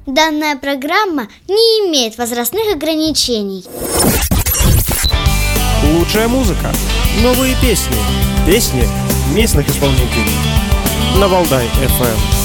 Данная программа не имеет возрастных ограничений. Лучшая музыка, новые песни, песни местных исполнителей на Валдай FM.